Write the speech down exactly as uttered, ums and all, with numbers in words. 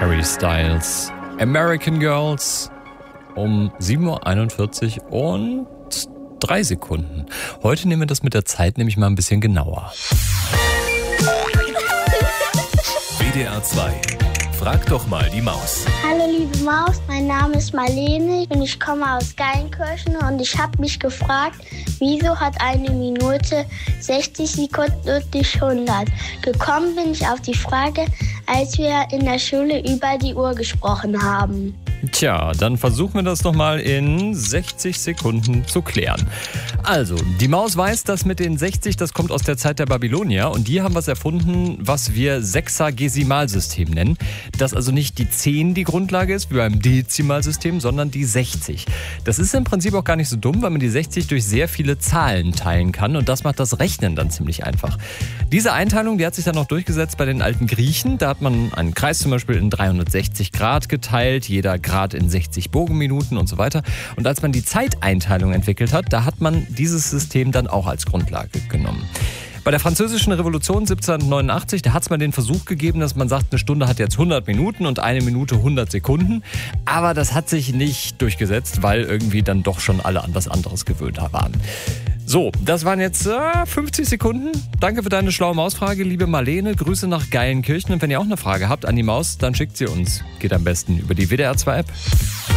Harry Styles, American Girls um sieben Uhr einundvierzig und drei Sekunden. Heute nehmen wir das mit der Zeit nämlich mal ein bisschen genauer. W D R zwei. Frag doch mal die Maus. Hallo liebe Maus, mein Name ist Marlene und ich komme aus Geilenkirchen und ich habe mich gefragt, wieso hat eine Minute sechzig Sekunden und nicht hundert? Gekommen bin ich auf die Frage, als wir in der Schule über die Uhr gesprochen haben. Tja, dann versuchen wir das doch mal in sechzig Sekunden zu klären. Also, die Maus weiß, dass mit den sechzig, das kommt aus der Zeit der Babylonier und die haben was erfunden, was wir Sechsagesimalsystem nennen. Dass also nicht die zehn die Grundlage ist, wie beim Dezimalsystem, sondern die sechzig. Das ist im Prinzip auch gar nicht so dumm, weil man die sechzig durch sehr viele Zahlen teilen kann und das macht das Rechnen dann ziemlich einfach. Diese Einteilung, die hat sich dann noch durchgesetzt bei den alten Griechen. Da hat man einen Kreis zum Beispiel in dreihundertsechzig Grad geteilt, jeder Grad in sechzig Bogenminuten und so weiter. Und als man die Zeiteinteilung entwickelt hat, da hat man dieses System dann auch als Grundlage genommen. Bei der Französischen Revolution siebzehnhundertneunundachtzig, da hat es mal den Versuch gegeben, dass man sagt, eine Stunde hat jetzt hundert Minuten und eine Minute hundert Sekunden. Aber das hat sich nicht durchgesetzt, weil irgendwie dann doch schon alle an was anderes gewöhnt waren. So, das waren jetzt äh, fünfzig Sekunden. Danke für deine schlaue Mausfrage, liebe Marlene. Grüße nach Geilenkirchen. Und wenn ihr auch eine Frage habt an die Maus, dann schickt sie uns. Geht am besten über die W D R zwei App.